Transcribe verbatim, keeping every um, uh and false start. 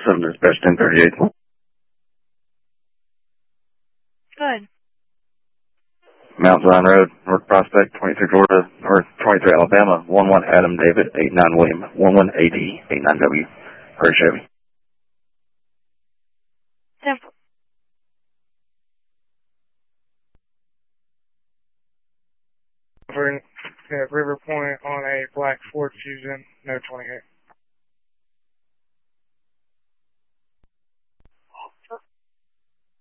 seven dispatch ten thirty-eight. Good. Mount Zion Road, North Prospect, twenty-three Florida, or twenty-three Alabama, one one Adam David, eight nine William, one one A D, eight nine W. Hurry Chevy. ten At River Point on a black Ford Fusion, no twenty-eight.